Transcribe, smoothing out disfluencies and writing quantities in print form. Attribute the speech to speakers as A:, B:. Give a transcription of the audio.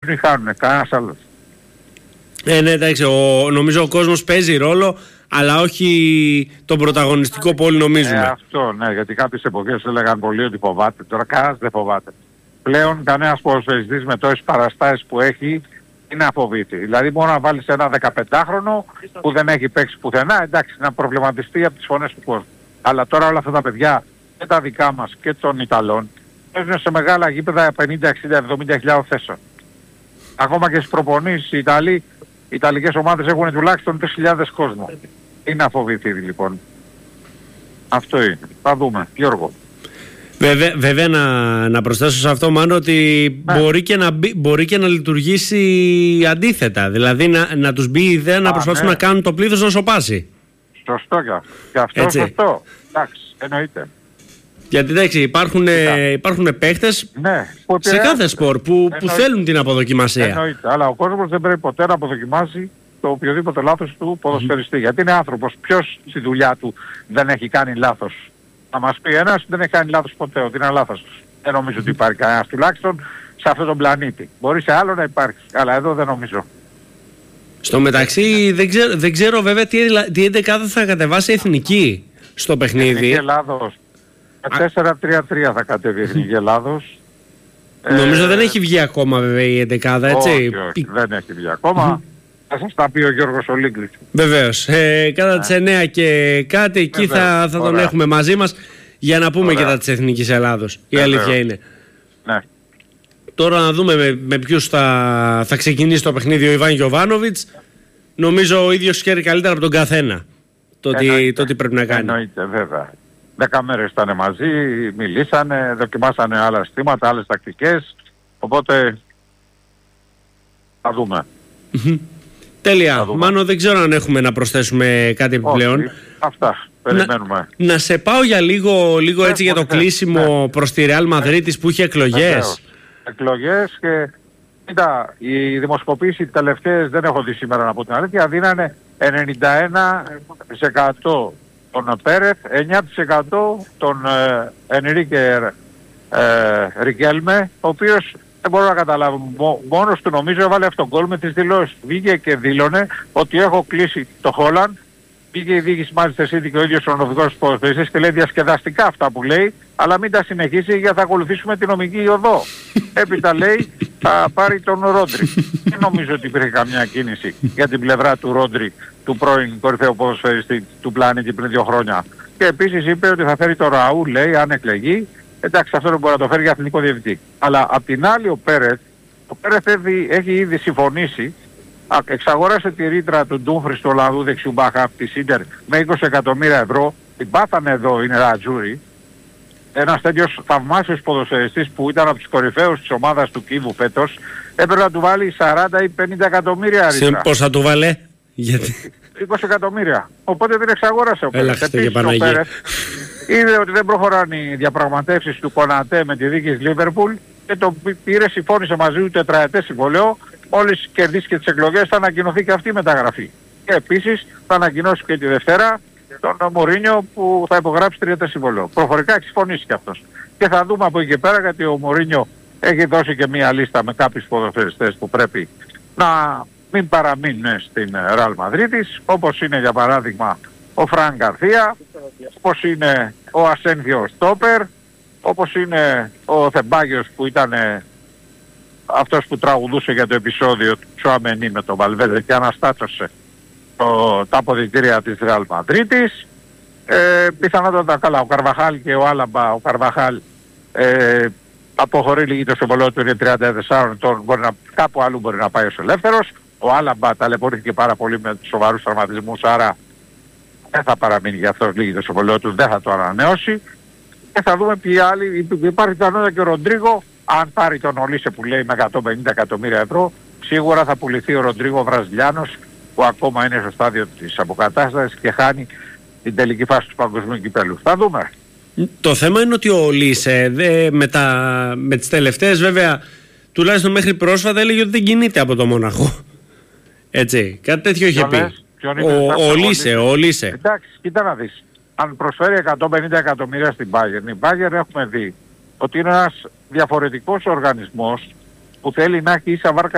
A: κερδίζουν ή χάνουν, κανένας άλλος.
B: Ναι, εντάξει, νομίζω ο κόσμος παίζει ρόλο, αλλά όχι τον πρωταγωνιστικό που όλοι νομίζουμε.
A: Αυτό, ναι, γιατί κάποιες εποχές έλεγαν πολύ ότι φοβάται, τώρα κανένας δεν φοβάται. Πλέον κανένας ποδοσφαιριστής με τόσες παραστάσεις που έχει είναι αφοβήτη. Δηλαδή μόνο να βάλεις ένα 15χρονο που δεν έχει παίξει πουθενά, εντάξει, να προβληματιστεί από τις φωνές του κόσμου. Αλλά τώρα όλα αυτά τα παιδιά, και τα δικά μας και των Ιταλών, παίζουν σε μεγάλα γήπεδα 50, 60, 70.000 θέσεων. Ακόμα και στις προπονήσεις οι Ιταλικές ομάδες έχουν τουλάχιστον 3.000 κόσμο. Είναι αφοβητήδη λοιπόν. Αυτό είναι. Θα δούμε. Γιώργο.
B: Βέβαια να προσθέσω σε αυτό, Μάνο, ότι μπορεί και να λειτουργήσει αντίθετα. Δηλαδή να τους μπει η ιδέα να προσπαθούν να κάνουν το πλήθος να σοπάσει.
A: Σωστό και αυτό σωστό. Εντάξει, εννοείται.
B: Γιατί εντάξει, υπάρχουν παίχτες σε κάθε σπορ που θέλουν την αποδοκιμασία.
A: Εννοείται, αλλά ο κόσμος δεν πρέπει ποτέ να αποδοκιμάσει το οποιοδήποτε λάθος του ποδοσφαιριστή. Γιατί είναι άνθρωπος. Ποιος στη δουλειά του δεν έχει κάνει λάθος? Να μας πει ένας δεν έχει κάνει λάθος ποτέ, ότι είναι λάθος. Δεν νομίζω ότι υπάρχει κανένας, τουλάχιστον σε αυτόν τον πλανήτη. Μπορεί σε άλλο να υπάρχει, αλλά εδώ δεν νομίζω.
B: Στο μεταξύ δεν ξέρω βέβαια τι 11 θα κατεβάσει η Εθνική στο παιχνίδι.
A: Εθνική Ελλάδος. 4-3-3 θα κατέβει η Εθνική Ελλάδος.
B: Νομίζω δεν έχει βγει ακόμα βέβαια η 11, έτσι.
A: Όχι, δεν έχει βγει ακόμα. Θα σας τα πει ο Γιώργος Ολίγκλης.
B: Βεβαίως. Κατά τις 9 και κάτι εκεί θα τον έχουμε μαζί μας για να πούμε και τα της Εθνικής Ελλάδος. Η αλήθεια είναι.
A: Ναι.
B: Τώρα να δούμε με ποιους θα ξεκινήσει το παιχνίδι ο Ιβάν Γιοβάνοβιτς. Νομίζω ο ίδιος ξέρει καλύτερα από τον καθένα το τι πρέπει να κάνει.
A: Εννοείται βέβαια. 10 μέρες ήταν μαζί, μιλήσανε, δοκιμάσανε άλλα στήματα, άλλες τακτικές. Οπότε θα δούμε.
B: Τέλεια. Μάνο, δεν ξέρω αν έχουμε να προσθέσουμε κάτι επιπλέον.
A: Αυτά. Περιμένουμε.
B: Να σε πάω για λίγο έτσι για το κλείσιμο προς τη Ρεάλ Μαδρίτης που είχε εκλογές.
A: Εκλογές και κοίτα, οι δημοσκοπήσεις τελευταίες δεν έχω δει σήμερα να πω την αλήθεια, δίνανε 91% τον Πέρεθ, 9% τον Ενρίκε Ρικέλμε, ο οποίος δεν μπορώ να καταλάβω. Μόνος του νομίζω έβαλε αυτόν γκολ με τις δηλώσεις. Βγήκε και δήλωνε ότι έχω κλείσει το Χόλαντ. Πήγε η διοίκηση Manchester City και ο ίδιος ο οδηγός του ποδοσφαιριστής και λέει διασκεδαστικά αυτά που λέει, αλλά μην τα συνεχίσει γιατί θα ακολουθήσουμε τη νομική οδό. Έπειτα λέει θα πάρει τον Ρόντρι. Δεν νομίζω ότι υπήρχε καμιά κίνηση για την πλευρά του Ρόντρι, του πρώην κορυφαίου ποδοσφαιριστή του πλανήτη πριν 2 χρόνια. Και επίσης είπε ότι θα φέρει τον Ραούλ, λέει, αν εκλεγεί. Εντάξει, αυτό δεν μπορεί να το φέρει για εθνικό διευθυντή. Αλλά απ' την άλλη ο Πέρεθ έχει ήδη συμφωνήσει, εξαγόρασε τη ρήτρα του Ντούμφρις του Ολλανδού δεξιού μπάκα από τη Σίντερ με 20 εκατομμύρια ευρώ. Την πάθανε εδώ, είναι Ρατζούρι. Ένας τέτοιος θαυμάσιος ποδοσφαιριστής που ήταν από τους κορυφαίους της ομάδας του Κίβου φέτος, έπρεπε να του βάλει 40 ή 50 εκατομμύρια ρήτρα.
B: Πώς θα του βάλε? Γιατί
A: 20 εκατομμύρια. Οπότε την εξαγόρασε ο Πέρεθ.
B: Επίσης ο Πέρεθ
A: είδε ότι δεν προχωράνε οι διαπραγματεύσεις του Κονατέ με τη δίκη της Λίβερπουλ και το πήρε, συμφώνησε μαζί του τετραετές συμβολέο. Μόλις κερδίσει και τις εκλογές θα ανακοινωθεί και αυτή η μεταγραφή. Και επίσης θα ανακοινώσει και τη Δευτέρα τον Μουρίνιο που θα υπογράψει 3ετές συμβολέο. Προφορικά έχει συμφωνήσει και αυτός. Και θα δούμε από εκεί και πέρα, γιατί ο Μουρίνιο έχει δώσει και μία λίστα με κάποιους ποδοσφαιριστές που πρέπει να μην παραμείνουν στην Ρεάλ Μαδρίτης, όπως είναι για παράδειγμα ο Φραν Γκαρθία, όπως είναι ο Ασένθιο Στόπερ, όπως είναι ο Θεμπάγιος που ήταν αυτός που τραγουδούσε για το επεισόδιο του Τσουαμενί με τον Βαλβέδε και αναστάτωσε τα αποδυτήρια της Ρεάλ Μαδρίτης. Πιθανότατα καλά, ο Καρβαχάλ και ο Άλαμπα, ο Καρβαχάλ αποχωρεί λίγη το συμβολό του, είναι 34 ετών, κάπου αλλού μπορεί να πάει ως ελεύθερος. Ο Άλαμπα ταλαιπωρήθηκε πάρα πολύ με τους σοβαρούς τραυματισμούς, άρα δεν θα παραμείνει για αυτός λίγη το συμβολό του, δεν θα το ανανεώσει. Και θα δούμε ποιοι άλλοι, υπάρχει πιθανότητα και ο Ροντρίγο, αν πάρει τον Ολίσε που λέει με 150 εκατομμύρια ευρώ, σίγουρα θα πουληθεί ο Ροντρίγο Βραζιλιάνος που ακόμα είναι στο στάδιο της αποκατάστασης και χάνει την τελική φάση του παγκοσμίου κυπέλλου. Θα δούμε.
B: Το θέμα είναι ότι ο Ολίσε με τις τελευταίες βέβαια, τουλάχιστον μέχρι πρόσφατα, έλεγε ότι δεν κινείται από το Μόναχο. Έτσι, κάτι τέτοιο είχε πει. Ο Ολίσε.
A: Εντάξει, κοίτα να δεις. Αν προσφέρει 150 εκατομμύρια στην Bayern, η Bayern έχουμε δει ότι είναι ένας διαφορετικός οργανισμός που θέλει να έχει ίσα βάρκα